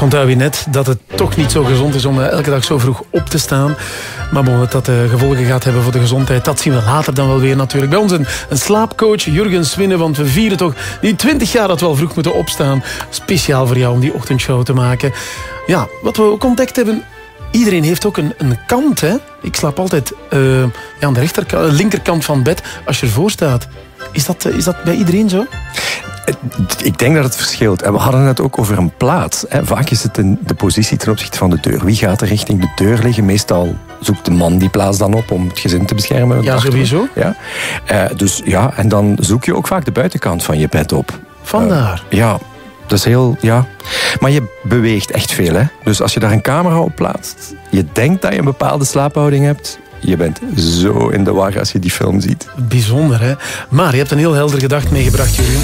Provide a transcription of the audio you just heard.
onthoud je net dat het toch niet zo gezond is om elke dag zo vroeg op te staan. Maar bon, dat gevolgen gaat hebben voor de gezondheid, dat zien we later dan wel weer natuurlijk. Bij ons een slaapcoach, Jurgen Swinnen, want we vieren toch die 20 jaar dat we al vroeg moeten opstaan. Speciaal voor jou om die ochtendshow te maken. Ja, wat we ook ontdekt hebben, iedereen heeft ook een kant, hè. Ik slaap altijd aan de linkerkant van het bed als je ervoor staat. Is dat bij iedereen zo? Ik denk dat het verschilt. En we hadden het ook over een plaats. Vaak is het de positie ten opzichte van de deur. Wie gaat er richting de deur liggen? Meestal zoekt de man die plaats dan op om het gezin te beschermen. Ja, sowieso. Ja. Dus ja, en dan zoek je ook vaak de buitenkant van je bed op. Vandaar. Ja. Dat is heel, ja. Maar je beweegt echt veel, hè. Dus als je daar een camera op plaatst, je denkt dat je een bepaalde slaaphouding hebt, je bent zo in de war als je die film ziet. Bijzonder, hè. Maar je hebt een heel helder gedacht meegebracht, Jurgen.